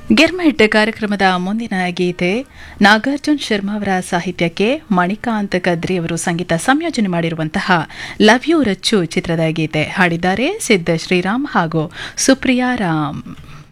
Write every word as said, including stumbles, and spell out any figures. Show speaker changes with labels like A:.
A: ಗಿರ್ಮಿಟ್ ಕಾರ್ಯಕ್ರಮದ ಮುಂದಿನ ಗೀತೆ ನಾಗಾರ್ಜುನ್ ಶರ್ಮಾ ಅವರ ಸಾಹಿತ್ಯಕ್ಕೆ ಮಣಿಕಾಂತ್ ಕದ್ರಿ ಅವರು ಸಂಗೀತ ಸಂಯೋಜನೆ ಮಾಡಿರುವಂತಹ ಲವ್ ಯು ರಚ್ಚು ಚಿತ್ರದ ಗೀತೆ ಹಾಡಿದ್ದಾರೆ ಸಿದ್ಧ ಶ್ರೀರಾಮ್ ಹಾಗೂ ಸುಪ್ರಿಯಾ ರಾಮ್.